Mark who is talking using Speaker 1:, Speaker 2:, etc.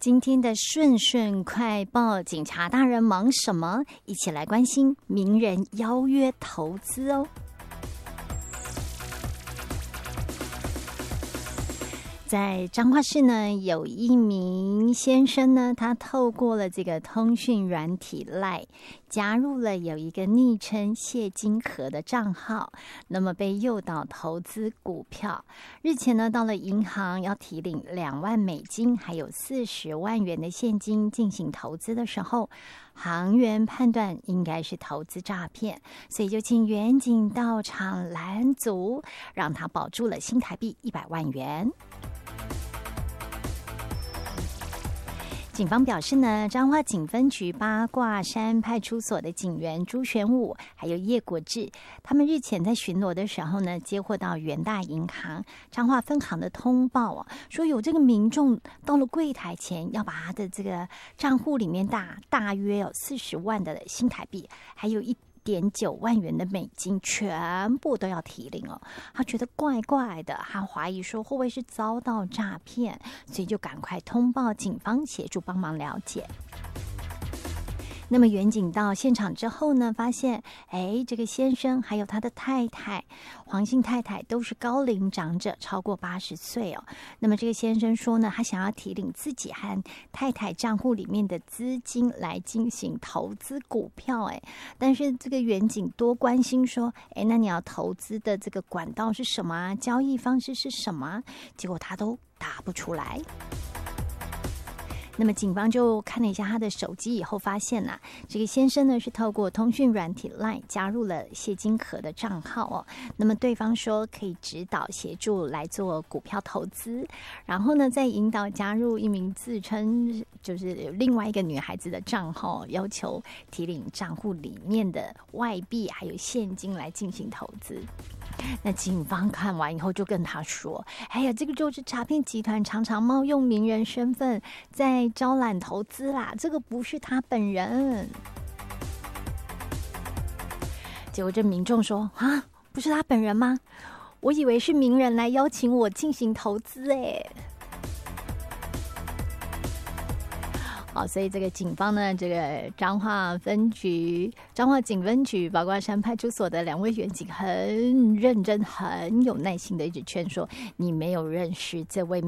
Speaker 1: 今天的顺顺快报，警察大人忙什么？一起来关心名人邀约投资哦。在彰化市呢，有一名先生呢，他透过了这个通讯软体 LINE 加入了有一个昵称谢金河的账号，那么被诱导投资股票。日前呢，到了银行要提领2万美金，还有40万元的现金进行投资的时候，行员判断应该是投资诈骗，所以就请员警到场拦阻，让他保住了新台币100万元。警方表示呢，彰化警分局八卦山派出所的警员朱玄武还有叶国志，他们日前在巡逻的时候呢，接获到元大银行彰化分行的通报说有这个民众到了柜台前，要把他的这个账户里面大约有40万的新台币，还有1.9万元的美金全部都要提领哦，他觉得怪怪的，他怀疑说会不会是遭到诈骗，所以就赶快通报警方协助帮忙了解。那么员警到现场之后呢，发现这个先生还有他的太太黄姓太太都是高龄长者，超过80岁哦。那么这个先生说呢，他想要提领自己和太太账户里面的资金来进行投资股票但是这个员警多关心说那你要投资的这个管道是什么啊？交易方式是什么啊？结果他都答不出来。那么警方就看了一下他的手机以后，发现这个先生呢是透过通讯软体 LINE 加入了谢金河的账号那么对方说可以指导协助来做股票投资，然后呢再引导加入一名自称就是另外一个女孩子的账号，要求提领账户里面的外币还有现金来进行投资。那警方看完以后就跟他说这个就是诈骗集团常常冒用名人身份在招揽投资啦，这个不是他本人。结果这民众说不是他本人吗？我以为是名人来邀请我进行投资所以这个警方呢，这个彰化警分局八卦山派出所的2位员警很认真很有耐心的一直劝说，你没有认识这位